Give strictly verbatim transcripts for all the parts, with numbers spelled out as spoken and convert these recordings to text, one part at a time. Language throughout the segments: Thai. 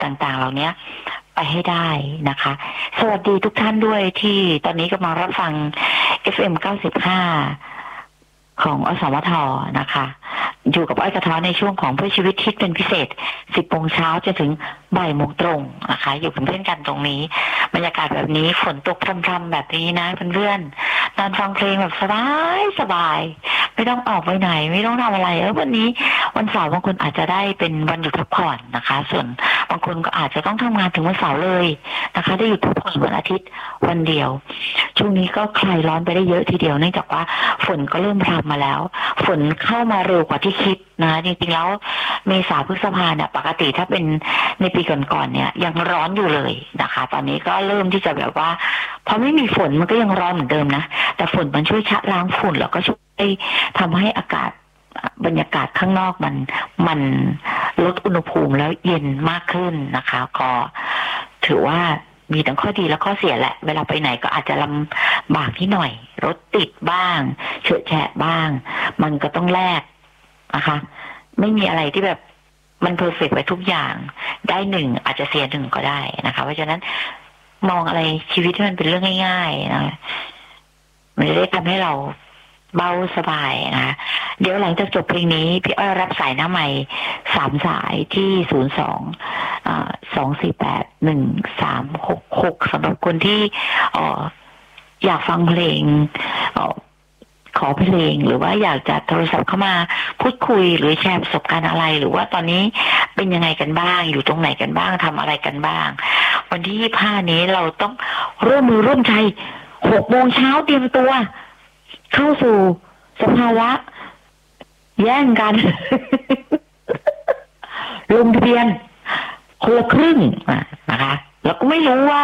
ต่างๆเหล่านี้ไปให้ได้นะคะสวัสดีทุกท่านด้วยที่ตอนนี้กำลังรับฟัง เอฟ เอ็ม เก้าสิบห้า ของอสมทนะคะอยู่กับอ้อยกระท้อในช่วงของเพื่อชีวิตที่เป็นพิเศษสิบโมงเช้าจนถึงบ่ายโมงตรงนะคะอยู่เป็นเพื่อนกันตรงนี้บรรยากาศแบบนี้ฝนตกพรำๆแบบนี้นะเพื่อนๆนอนฟังเพลงแบบสบายสบายไม่ต้องออกไปไหนไม่ต้องทำอะไรเออวันนี้วันเสาร์บางคนอาจจะได้เป็นวันหยุดพักผ่อนนะคะส่วนบางคนก็อาจจะต้องทำงานถึงวันเสาร์เลยนะคะได้หยุดพักผ่อนวันอาทิตย์วันเดียวช่วงนี้ก็คลายร้อนไปได้เยอะทีเดียวเนื่องจากว่าฝนก็เริ่มพรำมาแล้วฝนเข้ามาเร็วกว่าที่คิดนะจริงๆแล้วเมษาพฤษภาเนี่ยปกติถ้าเป็นในปีก่อนๆเนี่ยยังร้อนอยู่เลยนะคะตอนนี้ก็เริ่มที่จะแบบว่าพอไม่มีฝนมันก็ยังร้อนเหมือนเดิมนะแต่ฝนมันช่วยชะล้างฝุ่นแล้วก็ช่วยทำให้อากาศบรรยากาศข้างนอกมันมันลดอุณหภูมิแล้วเย็นมากขึ้นนะคะก็ถือว่ามีทั้งข้อดีและข้อเสียแหละเวลาไปไหนก็อาจจะลำบากที่หน่อยรถติดบ้างเฉอะแฉะบ้างมันก็ต้องแลกนะคะไม่มีอะไรที่แบบมันเพอร์เฟกต์ไปทุกอย่างได้หนึ่งอาจจะเสียหนึ่งก็ได้นะคะเพราะฉะนั้นมองอะไรชีวิตที่มันเป็นเรื่องง่ายๆนะมันจะได้ทำให้เราเบาสบายนะเดี๋ยวหลังจากจบเพลงนี้พี่อ้อยรับสายหน้าใหม่สามสายที่ศูนย์สองสองสี่แปดหนึ่งสามหกหกสำหรับคนที่อยากฟังเพลงขอเพลงหรือว่าอยากจะโทรศัพท์เข้ามาพูดคุยหรือแชร์ประสบการณ์อะไรหรือว่าตอนนี้เป็นยังไงกันบ้างอยู่ตรงไหนกันบ้างทำอะไรกันบ้างวันที่ยี่สิบห้านี้เราต้องร่วมมือร่วมใจหกโมงเช้าเตรียมตัวเข้าสู่สภาวะแย่งกัน ลงทะเบียนคนละครึ่งนะคะแล้วก็ไม่รู้ว่า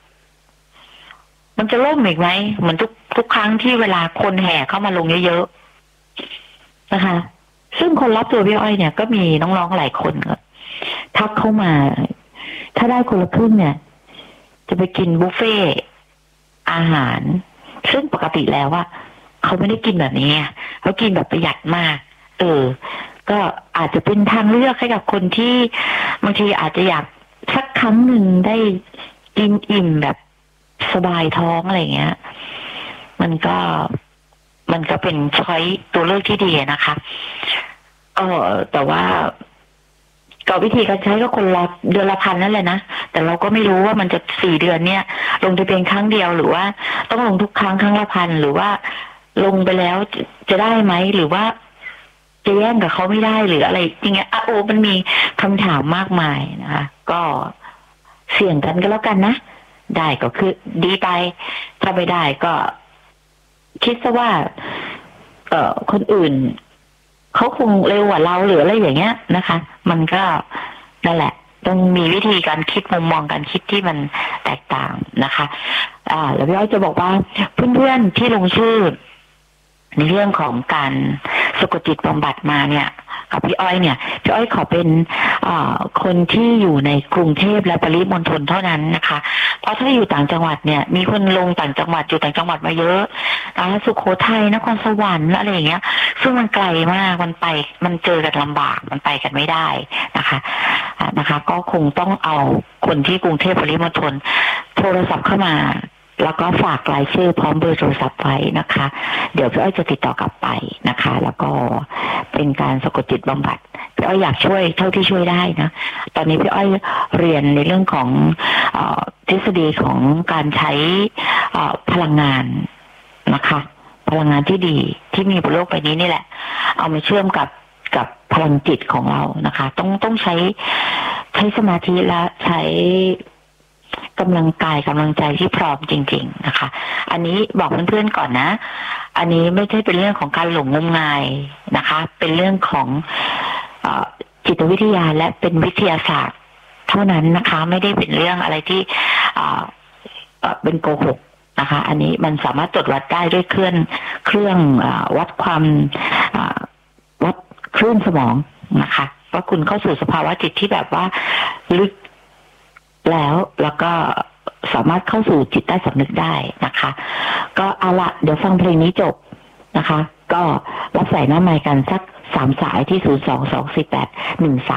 มันจะล่มอีกไหมเหมือนทุกทุกครั้งที่เวลาคนแห่เข้ามาลงเยอะๆนะคะซึ่งคนรับตัวพี่อ้อยเนี่ยก็มีน้องๆหลายคนทักเข้ามาถ้าได้คนละครึ่งเนี่ยจะไปกินบุฟเฟ่อาหารซึ่งปกติแล้วว่าเขาไม่ได้กินแบบนี้เขากินแบบประหยัดมากเออก็อาจจะเป็นทางเลือกให้กับคนที่บางทีอาจจะอยากสักครั้งหนึ่งได้กินอิ่มแบบสบายท้องอะไรเงี้ยมันก็มันก็เป็นช้อยตัวเลือกที่ดีนะคะเออแต่ว่าก็วิธีการใช้ก็คนละเดือนละพันนั่นแหละนะแต่เราก็ไม่รู้ว่ามันจะสี่เดือนเนี่ยลงทะเบียนครั้งเดียวหรือว่าต้องลงทุกครั้งครั้งละพันหรือว่าลงไปแล้วจะได้ไหมหรือว่าจะแย่งกับเขาไม่ได้หรืออะไรจริงๆอ่ะโอ้มันมีคำถามมากมายนะคะก็เสี่ยงกันก็แล้วกันนะได้ก็คือดีไปถ้าไม่ได้ก็คิดซะว่าเอ่อคนอื่นเขาคงเร็วกว่าเราหรืออะไรอย่างเงี้ยนะคะมันก็นั่นแหละต้องมีวิธีการคิดมุมมองการคิดที่มันแตกต่างนะคะอ่าแล้วพี่อ้อยจะบอกว่าเพื่อนๆที่ลงชื่อในเรื่องของการสะกดจิตบำบัดมาเนี่ยกับพี่อ้อยเนี่ยพี่อ้อยขอเป็นคนที่อยู่ในกรุงเทพและปริมณฑลเท่านั้นนะคะเพราะถ้าอยู่ต่างจังหวัดเนี่ยมีคนลงต่างจังหวัดอยู่ต่างจังหวัดมาเยอะนะสุโขทัยนครสวรรค์อะไรอย่างเงี้ยซึ่งมันไกลมากมันไปมันเจอกันลำบากมันไปกันไม่ได้นะคะนะคะก็คงต้องเอาคนที่กรุงเทพปริมณฑลโทรศัพท์เข้ามาแล้วก็ฝากรายชื่อพร้อมเบอร์โทรศัพท์ไว้นะคะเดี๋ยวพี่อ้อยจะติดต่อกลับไปนะคะแล้วก็เป็นการสะกดจิตบำบัดพี่อ้อยอยากช่วยเท่าที่ช่วยได้นะตอนนี้พี่อ้อยเรียนในเรื่องของเอ่อทฤษฎีของการใช้เอ่อพลังงานนะคะพลังงานที่ดีที่มีบนโลกใบนี้นี่แหละเอามาเชื่อมกับกับพลังจิตของเรานะคะต้องต้องใช้ใช้สมาธิและใช้กำลังกายกำลังใจที่พร้อมจริงๆนะคะอันนี้บอกเพื่อนๆก่อนนะอันนี้ไม่ใช่เป็นเรื่องของการหลงงมงายนะคะเป็นเรื่องของเอ่อจิตวิทยาและเป็นวิทยาศาสตร์เท่านั้นนะคะไม่ได้เป็นเรื่องอะไรที่เอ่อเอ่อเป็นโกหกนะคะอันนี้มันสามารถตรวจวัดได้ด้วยเครื่องเครื่องวัดความวัดคลื่นสมองนะคะว่าคุณเข้าสู่สภาวะจิตที่แบบว่าลึกแล้วแล้วก็สามารถเข้าสู่จิตใต้สำนึกได้นะคะก็เอาละเดี๋ยวฟังเพลงนี้จบนะคะก็รับสายหน้าไมค์กันสักสามสายที่ศูนย์สอง สองสี่แปด หนึ่งสาม